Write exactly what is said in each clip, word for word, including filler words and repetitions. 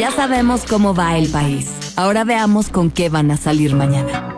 Ya sabemos cómo va el país. Ahora veamos con qué van a salir mañana.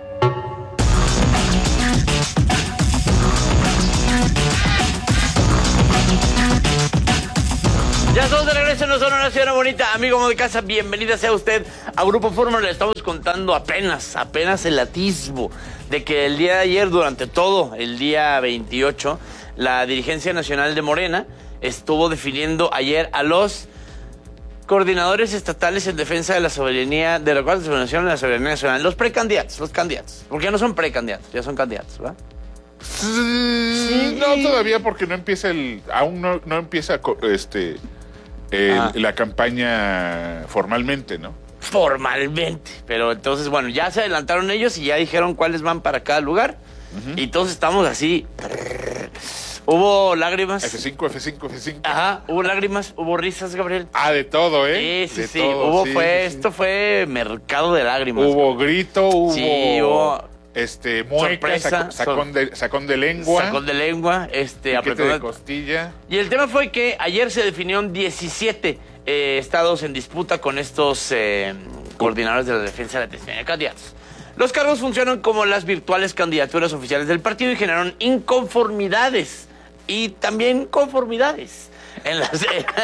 Ya estamos de regreso en No Son una Ciudad Bonita. Amigo de casa, bienvenida sea usted a Grupo Fórmula. Le estamos contando apenas, apenas el atisbo de que el día de ayer, durante todo el día veintiocho, la dirigencia nacional de Morena estuvo definiendo ayer a los coordinadores estatales en defensa de la soberanía, de la cuarta transformación de la soberanía nacional, los precandidatos, los candidatos, porque ya no son precandidatos, ya son candidatos, ¿verdad? Sí, no, todavía porque no empieza el, aún no, no empieza este el, ah. la campaña formalmente, ¿no? Formalmente, pero entonces, bueno, ya se adelantaron ellos y ya dijeron cuáles van para cada lugar, uh-huh. Y todos estamos así. Hubo lágrimas. F cinco, F cinco, F cinco. Ajá, hubo lágrimas, hubo risas, Gabriel. Ah, de todo, ¿eh? Sí, sí, de sí. todo, Hubo, sí, fue, sí, esto sí. fue mercado de lágrimas. Hubo grito, hubo... Sí, hubo... Este, mueca, sorpresa, saco, sacón, de, sacón de lengua. Sacón de lengua, este... Piquete de costilla. Y el tema fue que ayer se definieron diecisiete eh, estados en disputa con estos eh, coordinadores de la defensa de la atención de candidatos. Los cargos funcionan como las virtuales candidaturas oficiales del partido y generaron inconformidades y también conformidades. En las...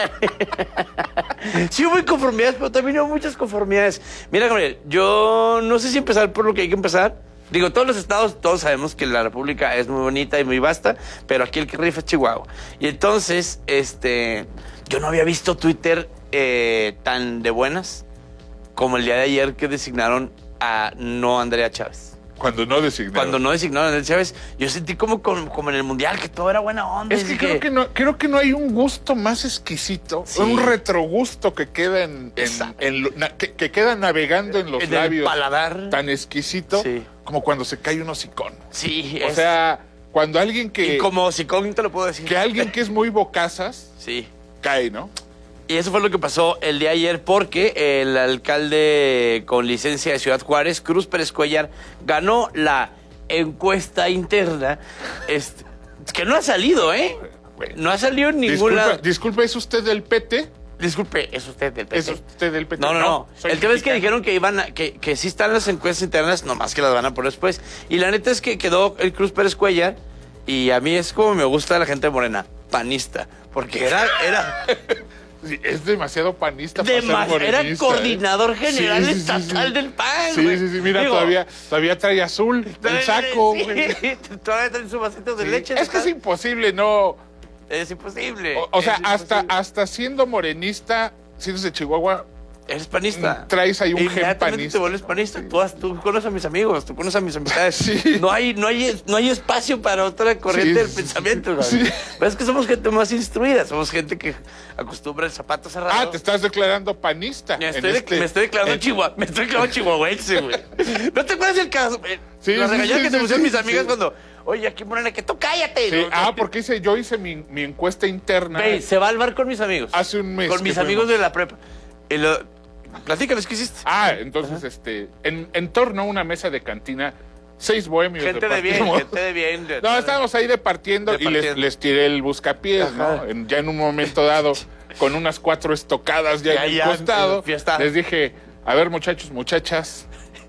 sí hubo inconformidades, pero también hubo muchas conformidades. Mira, Gabriel, yo no sé si empezar por lo que hay que empezar. Digo, todos los estados, todos sabemos que la República es muy bonita y muy vasta, pero aquí el que rifa es Chihuahua. Y entonces, este, yo no había visto Twitter eh, tan de buenas como el día de ayer que designaron a no Andrea Chávez. Cuando no designaron. Cuando no designaron a Andrea Chávez, yo sentí como, como, como en el Mundial, que todo era buena onda. Es que creo que... que no creo que no hay un gusto más exquisito, sí. Un retrogusto que queda en, en, en na, que, que queda navegando en los en labios. El paladar. Tan exquisito, sí. Como cuando se cae un hocicón. Sí. O es... sea, cuando alguien que... Y como hocicón te lo puedo decir. Que alguien que es muy bocazas, sí. Cae, ¿no? Y eso fue lo que pasó el día de ayer porque el alcalde con licencia de Ciudad Juárez, Cruz Pérez Cuellar, ganó la encuesta interna, este, que no ha salido, ¿eh? No ha salido en ningún lado. Disculpe, ¿es usted del P T? Disculpe, ¿es usted del P T? ¿Es usted del P T? No, no, no. no. El mexicano. tema es que dijeron que iban a, que, que sí están las encuestas internas, nomás que las van a poner después. Y la neta es que quedó el Cruz Pérez Cuellar, y a mí es como me gusta la gente de Morena, panista, porque era... era Sí, es demasiado panista Demas, para ser morenista. Era coordinador ¿eh? general sí, sí, estatal sí, sí. del P A N. Sí, güey. sí, sí, mira, Digo, todavía, todavía trae azul el saco. Sí, güey. todavía trae su vasito de Sí. leche. Es que es imposible, no. Es imposible. O, o sea, es hasta, imposible. hasta siendo morenista, siendo de Chihuahua, eres panista. Traes ahí un gen Inmediatamente panista. te vuelves panista. Tú, has, tú conoces a mis amigos, tú conoces a mis amistades. Sí. No hay, no hay, no hay espacio para otra corriente Sí, del sí, pensamiento. ¿No? sí. Pero es que somos gente más instruida, somos gente que acostumbra el zapato cerrado. Ah, te estás declarando panista. Me estoy, este, me estoy declarando en... chihuahua, me estoy declarando chihuahuense, güey. ¿No te acuerdas del caso? Sí, la sí, regañada sí, que te sí, pusieron sí, mis amigas sí. cuando, oye, aquí Morena, que tú cállate. Sí. ¿No? Ah, porque hice, yo hice mi, mi encuesta interna. Ve, se va al bar con mis amigos. Hace un mes. Con mis amigos fuimos. de la prepa. Y lo... Platícales, ¿qué hiciste? Ah, entonces, Ajá. este, en, en torno a una mesa de cantina, seis bohemios gente de bien, gente de bien. De, no, estábamos ahí departiendo, departiendo. y les, les tiré el buscapiés, Ajá. ¿no? En, ya en un momento dado, con unas cuatro estocadas ya, ya en el ya, costado, les dije, a ver, muchachos, muchachas,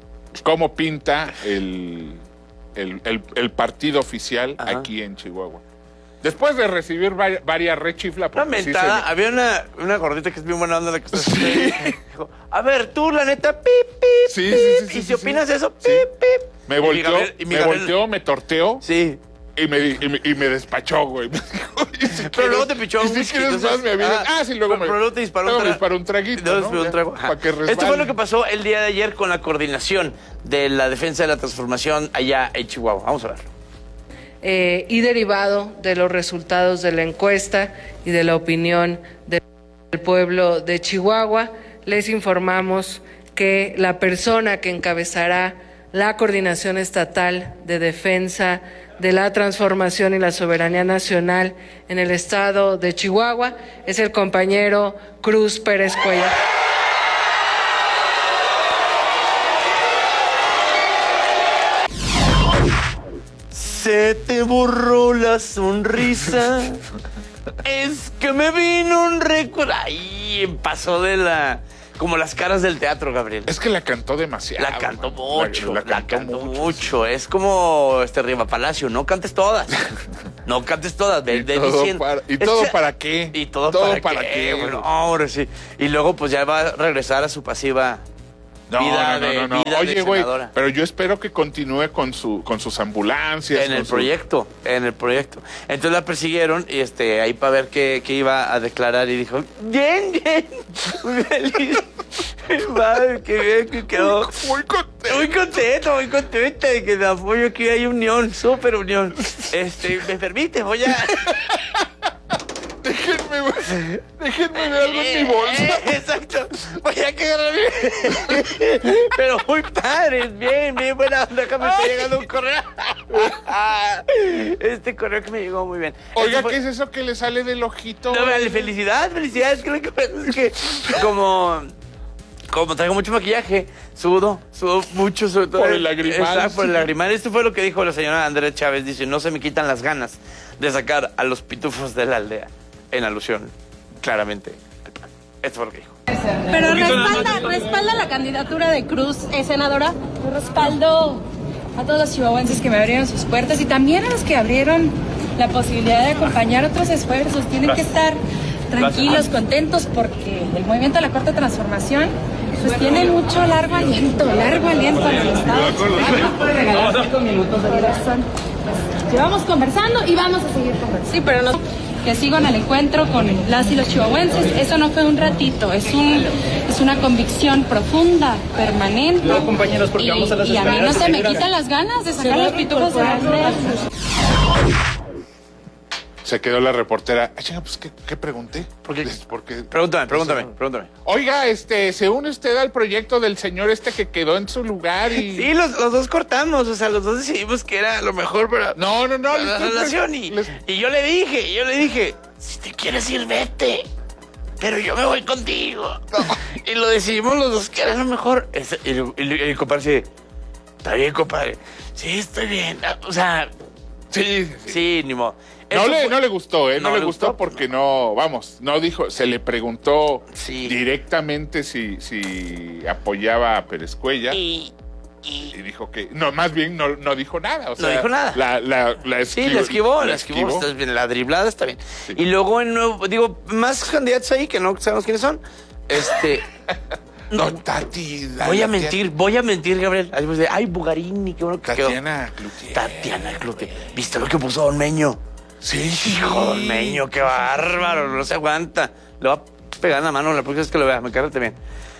¿cómo pinta el, el, el, el partido oficial Ajá. aquí en Chihuahua? Después de recibir varias, varias rechiflas... Una mentada, sí se... había una, una gordita que es bien buena onda la que está... Sí. Dijo, a ver, tú, la neta, pip, pip, sí, pip, sí, sí, sí, y sí, si opinas sí. eso, pip, sí. pip. Me volteó, Gabriel, me, Gabriel... volteó, me torteó. Sí. Y me, y me, y me despachó, güey. Si pero quieres, luego te pichó y un si whisky, quieres entonces, más, me avisas. Ah, sí, luego pero, me... Pero luego te disparó luego un, me disparó un traguito, ¿no? ¿no? Un trago. Para que resbale. Esto fue lo que pasó el día de ayer con la coordinación de la defensa de la transformación allá en Chihuahua. Vamos a ver. Eh, y derivado de los resultados de la encuesta y de la opinión del pueblo de Chihuahua, les informamos que la persona que encabezará la Coordinación Estatal de Defensa de la Transformación y la Soberanía Nacional en el estado de Chihuahua es el compañero Cruz Pérez Cuellar. Se te borró la sonrisa. Es que me vino un recuerdo. Ay, pasó de la como las caras del teatro, Gabriel. Es que la cantó demasiado. La cantó mucho, la, la, la cantó, cantó mucho. mucho. Es como este Riva Palacio, no cantes todas. No cantes todas. De, ¿Y, de todo diciendo, para, ¿Y todo es, para qué? ¿Y todo, todo para, para qué? qué? Bueno, ahora sí. Y luego pues ya va a regresar a su pasiva no, vida no, no, de, no, no. Vida Oye, de güey, senadora. pero yo espero que continúe con su con sus ambulancias. En el su... proyecto, en el proyecto. Entonces la persiguieron y este ahí para ver qué, qué iba a declarar y dijo, bien, bien, muy feliz. Madre, que bien que quedó. Muy contento. Muy contento, muy contenta de que de apoyo aquí hay unión, súper unión. Este, ¿me permite? Voy a... Déjenme, déjenme ver algo en mi bolsa. Eh, eh, exacto. Voy a quedar bien. Pero muy padre, bien, bien buena onda. Acá me está llegando un correo. Este correo que me llegó muy bien. Oiga, fue... ¿qué es eso que le sale del ojito? No, vale, felicidad, felicidades. Creo que es que como... Como traigo mucho maquillaje, sudo, sudo mucho, sobre todo. Por el lagrimal. Exacto, por el lagrimal. Esto fue lo que dijo la señora Andrea Chávez. Dice, no se me quitan las ganas de sacar a los pitufos de la aldea. En alusión, claramente, al plan. Esto fue lo que dijo. Pero respalda, respalda la candidatura de Cruz, eh, senadora. Yo respaldo a todos los chihuahuenses que me abrieron sus puertas y también a los que abrieron la posibilidad de acompañar otros esfuerzos. Tienen que estar tranquilos, contentos, porque el movimiento de la Cuarta Transformación pues tiene mucho largo aliento, largo aliento en el Estado. Regalar cinco minutos de razón. Pues, llevamos conversando y vamos a seguir conversando. Sí, pero no que sigan al encuentro con las y los chihuahuenses. Eso no fue un ratito, es un es una convicción profunda, permanente. No, compañeros, porque y, vamos a las y a mí no se me quitan las ganas de sacar los pitufos de la aldea. Se quedó la reportera. Ay, chinga, pues, ¿qué, qué pregunté? ¿Por qué? Porque, pregúntame, pregúntame, pregúntame. Oiga, este, ¿se une usted al proyecto del señor este que quedó en su lugar y...? Sí, los, los dos cortamos, o sea, los dos decidimos que era lo mejor para... No, no, no. La relación y, les... y yo le dije, yo le dije, si te quieres ir, vete, pero yo me voy contigo. No. Y lo decidimos los dos que era lo mejor. Ese, y, el, el, el compadre dice, está bien, compadre. Sí, estoy bien. O sea, sí, sí, sí. sí ni modo. No le, fue... no le gustó, ¿eh? No, no le gustó, gustó porque no, vamos, no dijo, se le preguntó sí. directamente si, si apoyaba a Pérez Cuellar y, y... y dijo que, no, más bien no, no dijo nada. O sea, no dijo nada. La, la, la esquivó. Sí, la esquivó, la esquivó, esquivó. Está bien, la driblada está bien. Sí. Y luego, en nuevo, digo, más candidatos ahí que no sabemos quiénes son, este... No, Tati. La, voy a la mentir, tía... voy a mentir, Gabriel. Ay, Bugarini, qué bueno que Tatiana quedó. Cloutier. Tatiana Cloutier. ¿Viste lo que puso Don Meño? Sí, hijo, Don Meño, qué bárbaro, no se aguanta. Le va a pegar en la mano la próxima vez que lo vea, me cárrate bien.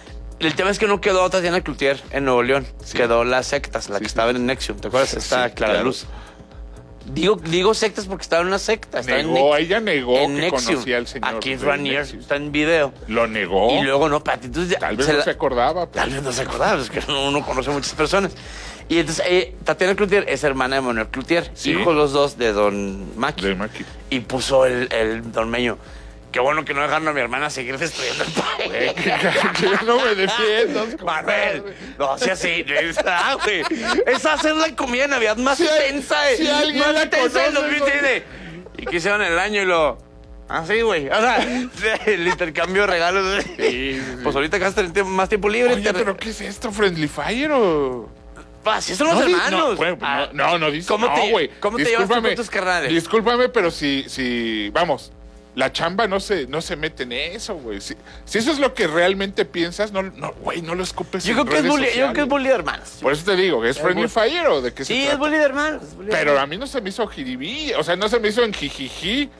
El tema es que no quedó Tatiana Cloutier en Nuevo León, sí. Quedó las sectas, la sí, que sí. estaba en Nexium, ¿te acuerdas? Está sí, Clara claro. Luz. Digo, digo sectas porque estaba en una secta. Negó, en ella negó en que Nexium. Conocía al señor. Aquí Ranier está en video. Lo negó. Y luego no, Pati. Entonces, tal vez se no la... se acordaba. Pero... Tal vez no se acordaba, es que uno conoce a muchas personas. Y entonces, eh, Tatiana Cloutier es hermana de Manuel Cloutier, ¿sí? Hijos los dos de Don Maki. De Maki. Y puso el, el Don Meño. Qué bueno que no dejaron a mi hermana seguir destruyendo el país. Que yo no me defiendo. Manuel, no sea así. Ah, güey. Es hacer la comida de Navidad más si tensa. Hay, si alguien más la tensa de los conoce, veinte. ¿Y qué hicieron el año y lo...? Ah, sí, güey. O sea, el intercambio de regalos. Sí, sí, sí. Pues ahorita acá está más tiempo libre. Oye, ¿pero qué es esto? ¿Friendly Fire o...? Ah, si son los no, hermanos. No, bueno, ah, no, no, no dice. ¿Cómo te, no, güey. ¿cómo te llevas tú con tus carnales? Discúlpame, pero si, si, vamos, la chamba no se, no se mete en eso, güey. Si, si eso es lo que realmente piensas, no, no, güey, no lo escupes yo en creo que redes es bully, sociales. Yo creo que es bully de hermanos. Por eso te digo, ¿es Friendly es Fire o de qué sí, se trata? Sí, es bully de hermanos. Es bully de pero hermanos. A mí no se me hizo jiribí, o sea, no se me hizo en jijiji.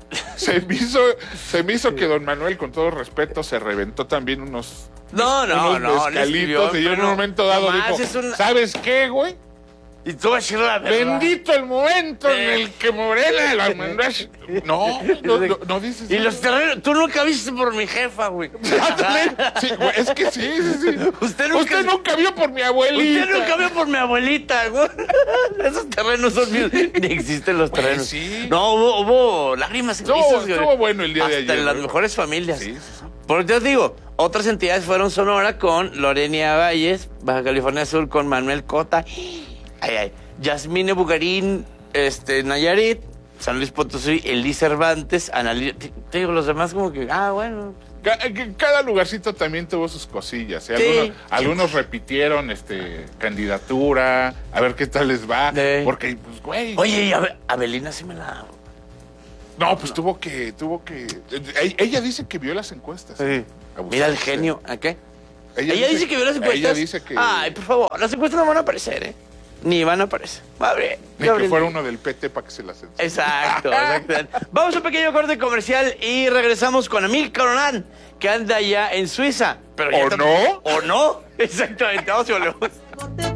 Se me hizo, se me hizo que don Manuel, con todo respeto, se reventó también unos... No, no, unos no. Mezcalitos, no y yo en un momento dado dijo, una... ¿sabes qué, güey? Y tú vas a decir la verdad. Bendito el momento eh. en el que Morena la mandó a... No, no, no, no dices y eso. Los terrenos, tú nunca viste por mi jefa, güey. Sí, güey, es que sí, sí, sí. Usted nunca, Usted nunca vio por mi abuelita. Usted nunca vio por mi abuelita, güey. Esos terrenos son míos. Ni existen los terrenos. Pues sí. No, hubo, hubo lágrimas en no, risas, estuvo bueno el día hasta de ayer. en las mejores familias. Sí, sí. Por eso te digo, otras entidades fueron Sonora con Lorena Valles, Baja California Sur con Manuel Cota. Ay, ay. Yasmine Bugarín, este, Nayarit, San Luis Potosí, Elí Cervantes, Analí... Te, te digo, los demás como que, ah, bueno, Cada lugarcito también tuvo sus cosillas. ¿eh? Algunos, sí. algunos repitieron este candidatura, a ver qué tal les va. Sí. Porque, pues, güey. Oye, y Abel, Abelina sí me la. No, pues no. tuvo que, tuvo que. Ella dice que vio las encuestas. Sí. Mira el genio. ¿A qué? Ella, ella dice, dice que vio las encuestas. Ella dice que. Ay, por favor, las encuestas no van a aparecer, ¿eh? Ni van a aparecer. Abre, Ni que fuera uno del P T para que se las enseñe. Exacto, exacto. Vamos a un pequeño corte comercial y regresamos con Amílcar Coronán, que anda ya en Suiza. Pero ya ¿O no? ¿O no? Exactamente, vamos y volvemos.